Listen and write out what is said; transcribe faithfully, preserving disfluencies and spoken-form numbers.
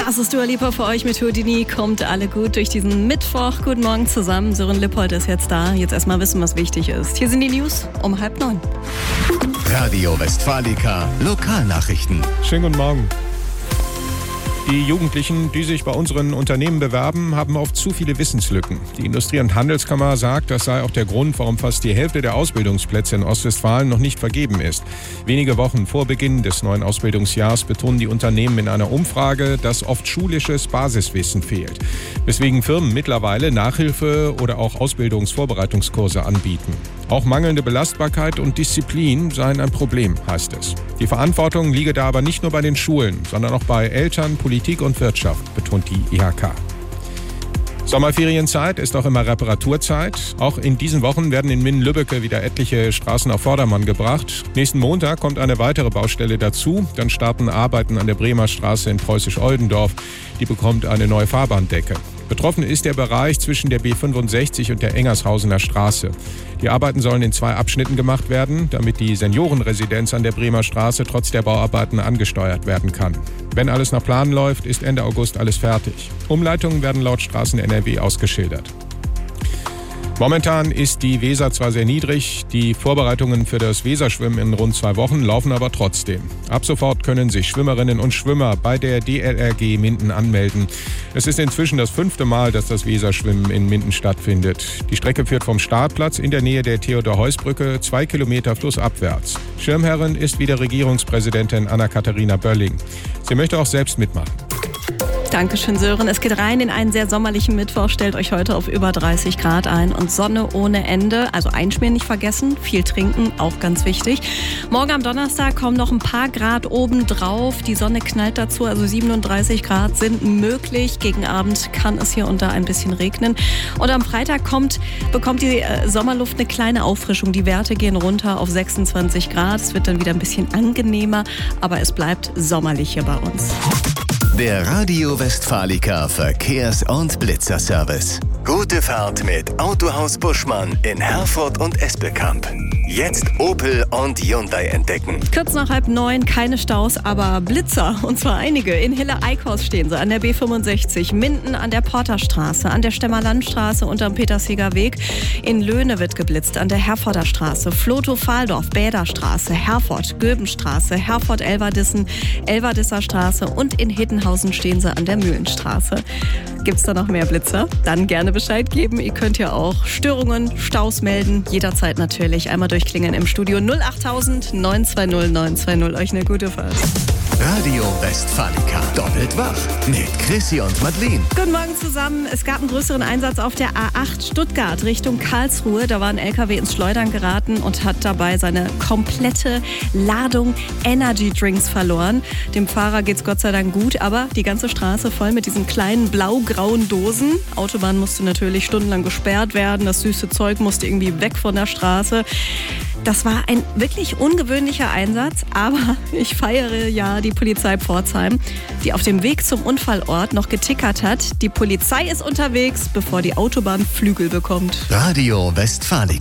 Das ist Dua Lipa für euch mit Houdini. Kommt alle gut durch diesen Mittwoch. Guten Morgen zusammen. Sören Lippold ist jetzt da. Jetzt erstmal wissen, was wichtig ist. Hier sind die News um halb neun. Radio Westfalica Lokalnachrichten. Schönen guten Morgen. Die Jugendlichen, die sich bei unseren Unternehmen bewerben, haben oft zu viele Wissenslücken. Die Industrie- und Handelskammer sagt, das sei auch der Grund, warum fast die Hälfte der Ausbildungsplätze in Ostwestfalen noch nicht vergeben ist. Wenige Wochen vor Beginn des neuen Ausbildungsjahrs betonen die Unternehmen in einer Umfrage, dass oft schulisches Basiswissen fehlt, weswegen Firmen mittlerweile Nachhilfe oder auch Ausbildungsvorbereitungskurse anbieten. Auch mangelnde Belastbarkeit und Disziplin seien ein Problem, heißt es. Die Verantwortung liege da aber nicht nur bei den Schulen, sondern auch bei Eltern, Politik und Wirtschaft, betont die I H K. Sommerferienzeit ist auch immer Reparaturzeit. Auch in diesen Wochen werden in Minden-Lübbecke wieder etliche Straßen auf Vordermann gebracht. Nächsten Montag kommt eine weitere Baustelle dazu. Dann starten Arbeiten an der Bremer Straße in Preußisch-Oldendorf. Die bekommt eine neue Fahrbahndecke. Betroffen ist der Bereich zwischen der B fünfundsechzig und der Engershausener Straße. Die Arbeiten sollen in zwei Abschnitten gemacht werden, damit die Seniorenresidenz an der Bremer Straße trotz der Bauarbeiten angesteuert werden kann. Wenn alles nach Plan läuft, ist Ende August alles fertig. Umleitungen werden laut Straßen N R W ausgeschildert. Momentan ist die Weser zwar sehr niedrig, die Vorbereitungen für das Weserschwimmen in rund zwei Wochen laufen aber trotzdem. Ab sofort können sich Schwimmerinnen und Schwimmer bei der D L R G Minden anmelden. Es ist inzwischen das fünfte Mal, dass das Weserschwimmen in Minden stattfindet. Die Strecke führt vom Startplatz in der Nähe der Theodor-Heuss-Brücke zwei Kilometer flussabwärts. Schirmherrin ist wieder Regierungspräsidentin Anna-Katharina Bölling. Sie möchte auch selbst mitmachen. Dankeschön, Sören. Es geht rein in einen sehr sommerlichen Mittwoch. Stellt euch heute auf über dreißig Grad ein und Sonne ohne Ende. Also einschmieren nicht vergessen, viel trinken, auch ganz wichtig. Morgen am Donnerstag kommen noch ein paar Grad oben drauf. Die Sonne knallt dazu, also siebenunddreißig Grad sind möglich. Gegen Abend kann es hier und da ein bisschen regnen. Und am Freitag kommt, bekommt die äh, Sommerluft eine kleine Auffrischung. Die Werte gehen runter auf sechsundzwanzig Grad. Es wird dann wieder ein bisschen angenehmer, aber es bleibt sommerlich hier bei uns. Der Radio Westfalica Verkehrs- und Blitzerservice. Gute Fahrt mit Autohaus Buschmann in Herford und Espelkamp. Jetzt Opel und Hyundai entdecken. Kurz nach halb neun, keine Staus, aber Blitzer. Und zwar einige. In Hille-Eickhaus stehen sie, an der B fünfundsechzig. Minden an der Porterstraße, an der Stemmer-Landstraße und am Peterseger Weg. In Löhne wird geblitzt, an der Herforder Straße. Flotow-Fahldorf, Bäderstraße, Herford, Göbenstraße, Herford-Elverdissen, Elverdisser Straße und in Hittenhausen stehen sie an der Mühlenstraße. Gibt's da noch mehr Blitzer? Dann gerne Bescheid geben. Ihr könnt ja auch Störungen, Staus melden. Jederzeit natürlich. Einmal durchklingeln im Studio null achttausend neun zwei null neun zwei null. Euch eine gute Fahrt. Radio Westfalica. Doppelt wach mit Chrissy und Madeleine. Guten Morgen zusammen. Es gab einen größeren Einsatz auf der A acht Stuttgart Richtung Karlsruhe. Da war ein L K W ins Schleudern geraten und hat dabei seine komplette Ladung Energy Drinks verloren. Dem Fahrer geht's Gott sei Dank gut, aber die ganze Straße voll mit diesen kleinen blau-grauen Dosen. Autobahn musste natürlich stundenlang gesperrt werden. Das süße Zeug musste irgendwie weg von der Straße. Das war ein wirklich ungewöhnlicher Einsatz, aber ich feiere ja die Polizei Pforzheim, die auf dem Weg zum Unfallort noch getickert hat. Die Polizei ist unterwegs, bevor die Autobahn Flügel bekommt. Radio Westfalica.